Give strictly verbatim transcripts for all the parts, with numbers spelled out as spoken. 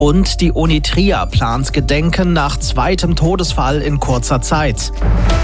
Und die Uni Trier plant Gedenken nach zweitem Todesfall in kurzer Zeit.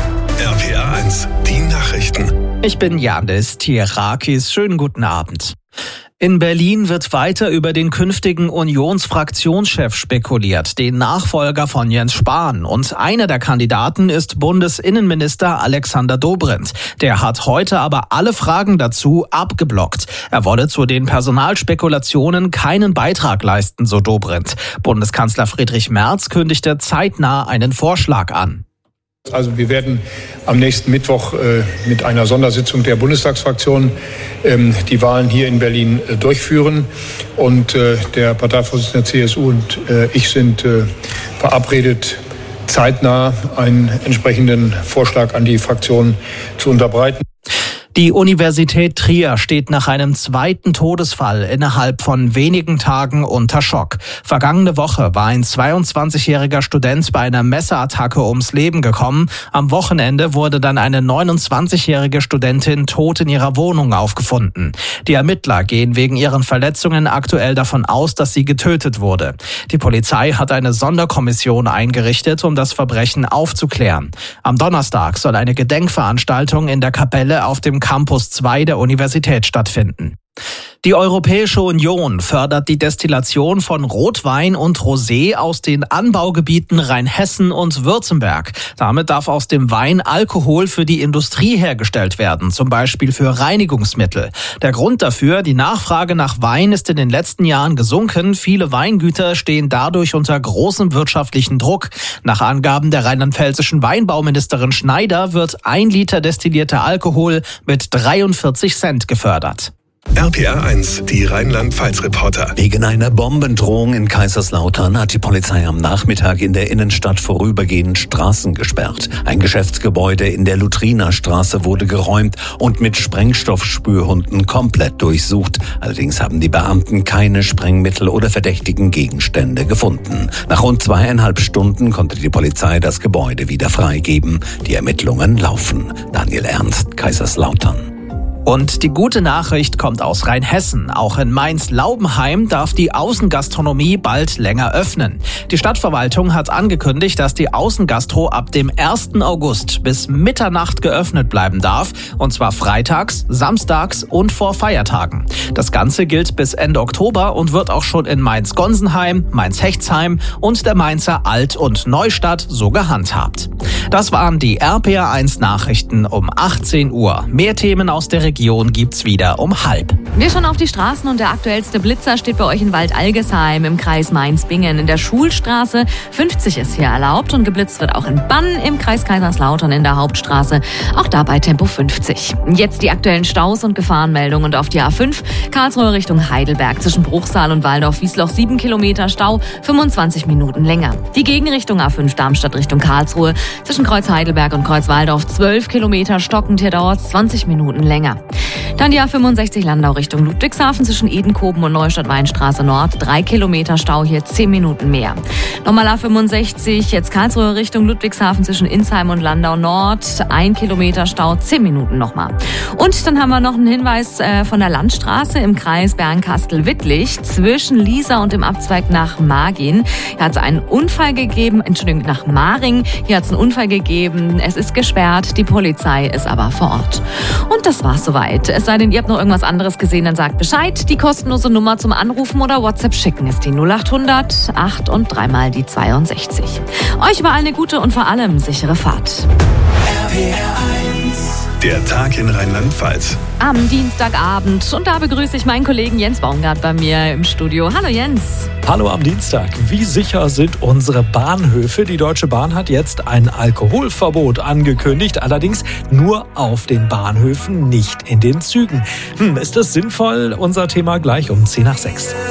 R P R eins, die Nachrichten. Ich bin Janis Tierakis. Schönen guten Abend. In Berlin wird weiter über den künftigen Unionsfraktionschef spekuliert, den Nachfolger von Jens Spahn. Und einer der Kandidaten ist Bundesinnenminister Alexander Dobrindt. Der hat heute aber alle Fragen dazu abgeblockt. Er wolle zu den Personalspekulationen keinen Beitrag leisten, so Dobrindt. Bundeskanzler Friedrich Merz kündigte zeitnah einen Vorschlag an. Also wir werden am nächsten Mittwoch äh, mit einer Sondersitzung der Bundestagsfraktion ähm, die Wahlen hier in Berlin äh, durchführen. Und äh, der Parteivorsitzende der C S U und äh, ich sind äh, verabredet, zeitnah einen entsprechenden Vorschlag an die Fraktion zu unterbreiten. Die Universität Trier steht nach einem zweiten Todesfall innerhalb von wenigen Tagen unter Schock. Vergangene Woche war ein zweiundzwanzigjähriger Student bei einer Messerattacke ums Leben gekommen. Am Wochenende wurde dann eine neunundzwanzigjährige Studentin tot in ihrer Wohnung aufgefunden. Die Ermittler gehen wegen ihren Verletzungen aktuell davon aus, dass sie getötet wurde. Die Polizei hat eine Sonderkommission eingerichtet, um das Verbrechen aufzuklären. Am Donnerstag soll eine Gedenkveranstaltung in der Kapelle auf dem Campus zwei der Universität stattfinden. Die Europäische Union fördert die Destillation von Rotwein und Rosé aus den Anbaugebieten Rheinhessen und Württemberg. Damit darf aus dem Wein Alkohol für die Industrie hergestellt werden, zum Beispiel für Reinigungsmittel. Der Grund dafür: die Nachfrage nach Wein ist in den letzten Jahren gesunken. Viele Weingüter stehen dadurch unter großem wirtschaftlichen Druck. Nach Angaben der rheinland-pfälzischen Weinbauministerin Schneider wird ein Liter destillierter Alkohol mit dreiundvierzig Cent gefördert. R P R eins, die Rheinland-Pfalz-Reporter. Wegen einer Bombendrohung in Kaiserslautern hat die Polizei am Nachmittag in der Innenstadt vorübergehend Straßen gesperrt. Ein Geschäftsgebäude in der Lutriner Straße wurde geräumt und mit Sprengstoffspürhunden komplett durchsucht. Allerdings haben die Beamten keine Sprengmittel oder verdächtigen Gegenstände gefunden. Nach rund zweieinhalb Stunden konnte die Polizei das Gebäude wieder freigeben. Die Ermittlungen laufen. Daniel Ernst, Kaiserslautern. Und die gute Nachricht kommt aus Rheinhessen. Auch in Mainz-Laubenheim darf die Außengastronomie bald länger öffnen. Die Stadtverwaltung hat angekündigt, dass die Außengastro ab dem ersten August bis Mitternacht geöffnet bleiben darf. Und zwar freitags, samstags und vor Feiertagen. Das Ganze gilt bis Ende Oktober und wird auch schon in Mainz-Gonsenheim, Mainz-Hechtsheim und der Mainzer Alt- und Neustadt so gehandhabt. Das waren die R P R eins Nachrichten um achtzehn Uhr. Mehr Themen aus der Region gibt's wieder um halb. Wir schauen auf die Straßen und der aktuellste Blitzer steht bei euch in Waldalgesheim im Kreis Mainz-Bingen. In der Schulstraße fünfzig ist hier erlaubt und geblitzt wird auch in Bann im Kreis Kaiserslautern in der Hauptstraße. Auch dabei Tempo fünfzig. Jetzt die aktuellen Staus und Gefahrenmeldungen und auf die A fünf Karlsruhe Richtung Heidelberg zwischen Bruchsal und Waldorf-Wiesloch sieben Kilometer Stau, fünfundzwanzig Minuten länger. Die Gegenrichtung A fünf Darmstadt Richtung Karlsruhe zwischen Kreuz Heidelberg und Kreuz Waldorf zwölf Kilometer stockend, hier dauert es zwanzig Minuten länger. Dann die A fünfundsechzig Landau Richtung Ludwigshafen zwischen Edenkoben und Neustadt-Weinstraße Nord. Drei Kilometer Stau, hier zehn Minuten mehr. Nochmal A fünfundsechzig, jetzt Karlsruhe Richtung Ludwigshafen zwischen Insheim und Landau Nord. Ein Kilometer Stau, zehn Minuten nochmal. Und dann haben wir noch einen Hinweis äh, von der Landstraße im Kreis Bernkastel-Wittlich zwischen Liesa und dem Abzweig nach Margin. Hier hat es einen Unfall gegeben, Entschuldigung, nach Maring. Hier hat es einen Unfall gegeben. Es ist gesperrt, die Polizei ist aber vor Ort. Und das war's soweit. Es sei denn, ihr habt noch irgendwas anderes gesehen, dann sagt Bescheid. Die kostenlose Nummer zum Anrufen oder WhatsApp schicken ist die null achthundert acht und dreimal die zweiundsechzig. Euch überall eine gute und vor allem sichere Fahrt. R P R eins, der Tag in Rheinland-Pfalz. Am Dienstagabend. Und da begrüße ich meinen Kollegen Jens Baumgart bei mir im Studio. Hallo Jens. Hallo am Dienstag. Wie sicher sind unsere Bahnhöfe? Die Deutsche Bahn hat jetzt ein Alkoholverbot angekündigt, allerdings nur auf den Bahnhöfen, nicht in den Zügen. Hm, ist das sinnvoll? Unser Thema gleich um zehn nach sechs.